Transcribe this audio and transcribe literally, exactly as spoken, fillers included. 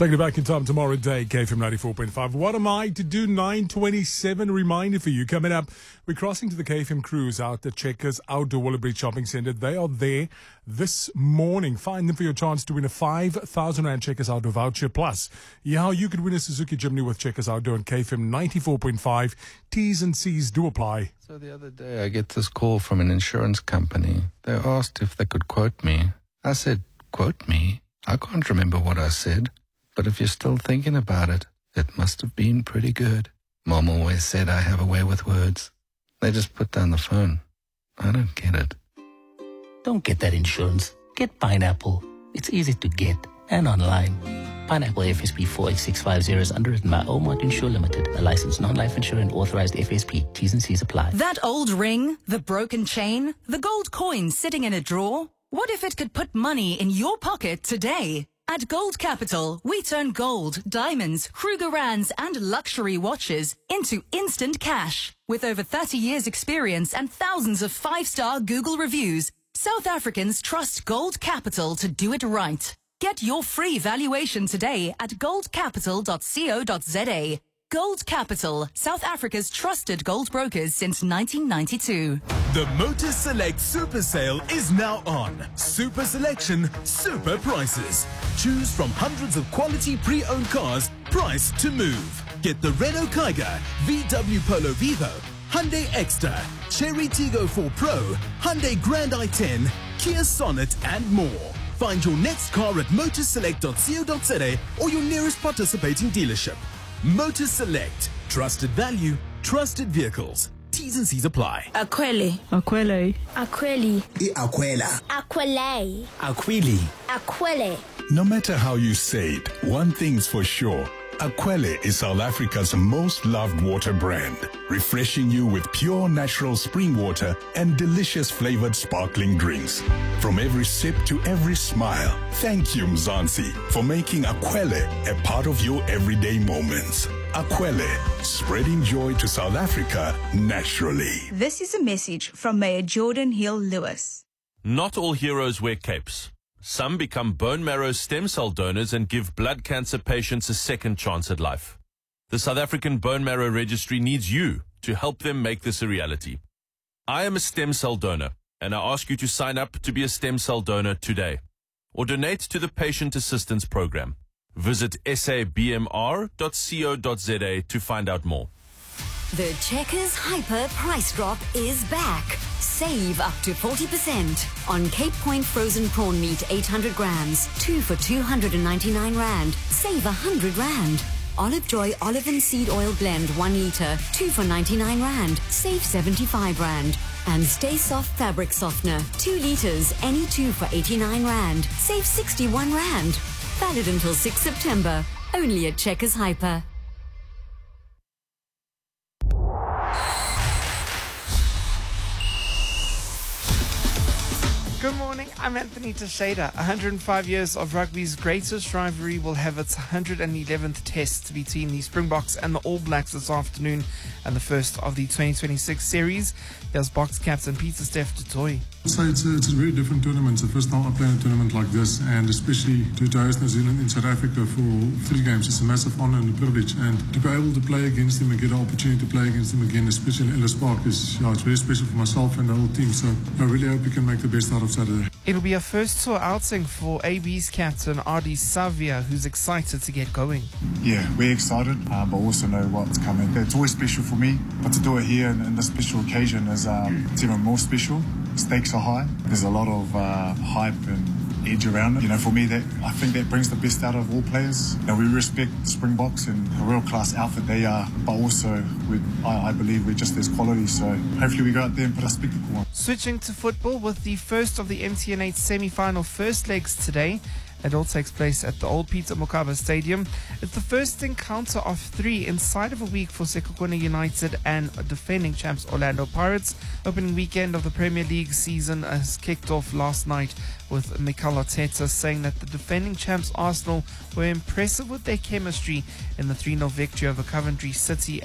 Taking it back in time tomorrow day, K F M ninety-four point five. What am I to do? nine twenty-seven reminder for you. Coming up, we're crossing to the K F M cruise out at Checkers Outdoor Willowbridge Shopping Centre. They are there this morning. Find them for your chance to win a five thousand rand Checkers Outdoor voucher. Plus, yeah, you could win a Suzuki Jimny with Checkers Outdoor on K F M ninety-four point five. T's and C's do apply. So the other day I get this call from an insurance company. They asked if they could quote me. I said, quote me? I can't remember what I said. But if you're still thinking about it, it must have been pretty good. Mom always said I have a way with words. They just put down the phone. I don't get it. Don't get that insurance. Get Pineapple. It's easy to get and online. Pineapple F S P four eight six five zero is underwritten by Omart Insure Limited, a licensed non-life insurer and authorized F S P. T's and C's apply. That old ring, the broken chain, the gold coin sitting in a drawer. What if it could put money in your pocket today? At Gold Capital, we turn gold, diamonds, Krugerrands and luxury watches into instant cash. With over thirty years experience and thousands of five-star Google reviews, South Africans trust Gold Capital to do it right. Get your free valuation today at gold capital dot co dot za. Gold Capital, South Africa's trusted gold brokers since nineteen ninety-two. The Motor Select Super Sale is now on. Super selection, super prices. Choose from hundreds of quality pre-owned cars priced to move. Get the Renault Kiger, V W Polo Vivo, Hyundai Exter, Cherry Tiggo four Pro, Hyundai Grand i ten, Kia Sonet and more. Find your next car at motor select dot co dot za or your nearest participating dealership. Motor Select. Trusted value, trusted vehicles. T's and C's apply. Aquele. Aquele. Aquele. Aquela. Aquele. Aquili. Aquele. No matter how you say it, one thing's for sure. Aquele is South Africa's most loved water brand, refreshing you with pure natural spring water and delicious flavored sparkling drinks. From every sip to every smile, thank you Mzansi for making Aquele a part of your everyday moments. Aquele, spreading joy to South Africa naturally. This is a message from Mayor Jordan Hill Lewis. Not all heroes wear capes. Some become bone marrow stem cell donors and give blood cancer patients a second chance at life. The South African Bone Marrow Registry needs you to help them make this a reality. I am a stem cell donor, and I ask you to sign up to be a stem cell donor today, or donate to the Patient Assistance Program. Visit s a b m r dot co dot za to find out more. The Checkers Hyper Price Drop is back. Save up to forty percent on Cape Point frozen prawn meat eight hundred grams, two for two hundred ninety-nine rand. Save one hundred rand. Olive Joy olive and seed oil blend one litre, two for ninety-nine rand. Save seventy-five rand. And Stay Soft fabric softener, two litres, any two for eighty-nine rand. Save sixty-one rand. Valid until sixth September. Only at Checkers Hyper. Good morning, I'm Anthony Teixeira. one hundred five years of rugby's greatest rivalry will have its one hundred eleventh test between the Springboks and the All Blacks this afternoon, and the first of the twenty twenty-six series. There's Boks captain Peter Steph du Toit. So it's a, it's a very different tournament. It's the first time I play in a tournament like this, and especially to, to host New Zealand in South Africa for three games. It's a massive honour and a privilege, and to be able to play against them and get the opportunity to play against them again, especially in Ellis Park, is yeah, it's very special for myself and the whole team. So I really hope we can make the best out of Saturday. It'll be a first tour outing for A B's captain Ardie Savia, who's excited to get going. Yeah, we're excited, uh, but also know what's coming. It's always special for me, but to do it here in, in this special occasion is um, it's even more special. Stakes are high. There's a lot of uh, hype and edge around it. You know, for me, that I think that brings the best out of all players. You know, we respect the Springboks and a real class outfit they are, but also we, I, I believe we're just as quality. So hopefully we go out there and put a spectacle on. Switching to football with the first of the M T N eight semi-final first legs today. It all takes place at the old Peter Mokaba Stadium. It's the first encounter of three inside of a week for Sekhukhune United and defending champs Orlando Pirates. Opening weekend of the Premier League season has kicked off last night with Mikel Arteta saying that the defending champs Arsenal were impressive with their chemistry in the three nil victory over Coventry City.